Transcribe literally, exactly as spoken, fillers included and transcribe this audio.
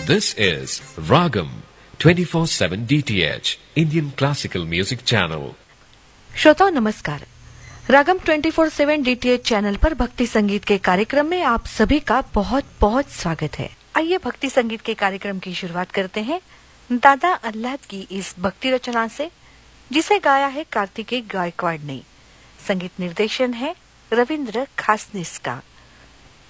This is Ragam twenty-four seven D T H Indian Classical Music Channel. श्रोताओं नमस्कार। रागम twenty four seven DTH channel पर भक्ति संगीत के कार्यक्रम में आप सभी का बहुत बहुत स्वागत है। आइए भक्ति संगीत के कार्यक्रम की शुरुआत करते हैं दादा अल्लाह की इस भक्ति रचना से, जिसे गाया है कार्तिकेय गायकवाड़ ने। संगीत निर्देशन है रविंद्र खासनिस का।